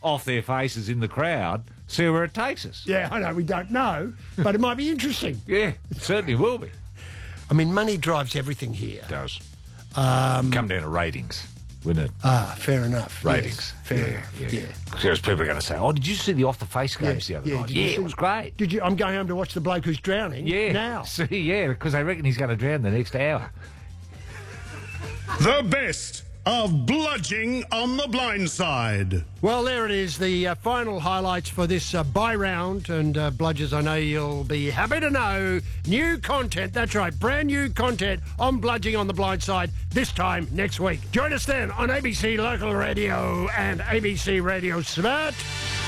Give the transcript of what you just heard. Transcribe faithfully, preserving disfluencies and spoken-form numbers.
off their faces in the crowd, see where it takes us. Yeah, I know, we don't know, but it might be interesting. Yeah, it certainly will be. I mean, money drives everything here. It does. Um, Come down to ratings, wouldn't it? Ah, fair enough. Ratings. Yes, fair yeah, enough. Yeah. Yeah. Because people are going to say, oh, did you see the off-the-face games Yeah, the other yeah, night? did you Yeah, see- it was great. Did you? I'm going home to watch the bloke who's drowning. Yeah. Now. See, yeah, because they reckon he's going to drown the next hour. The best of Bludging on the Blind Side. Well, there it is, the uh, final highlights for this uh, bye round. And, uh, Bludgers, I know you'll be happy to know new content. That's right, brand new content on Bludging on the Blind Side this time next week. Join us then on A B C Local Radio and A B C Radio Smart.